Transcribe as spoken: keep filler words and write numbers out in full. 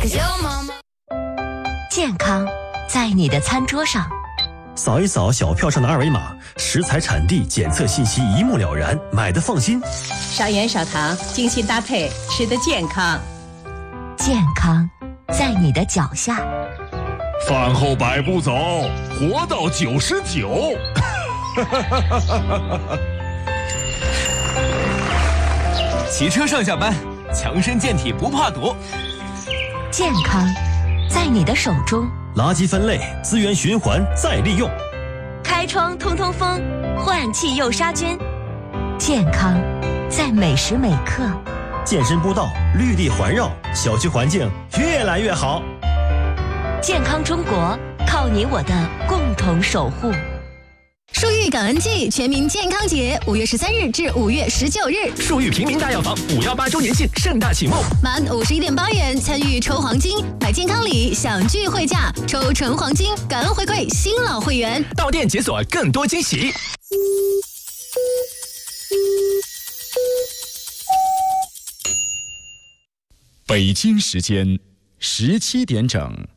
健康在你的餐桌上， 扫一扫小票上的二维码，食材产地检测信息一目了然，买的放心。 少盐少糖，精心搭配，吃得健康。 健康在你的脚下。 饭后百步走，活到九十九。 骑车上下班，强身健体不怕堵。 健康在你的手中， 垃圾分类、资源循环再利用， 开窗通通风，换气又杀菌。健康在每时每刻， 健身步道绿地环绕，小区环境越来越好。 健康中国，靠你我的共同守护。 树玉感恩季全民健康节，五月十三日至五月十九日， 树玉平民大药房五幺八周年庆盛大启幕， 满五十一点八元参与抽黄金，买健康礼享聚会价，抽纯黄金，感恩回馈新老会员， 到店解锁更多惊喜。 北京时间十七点整。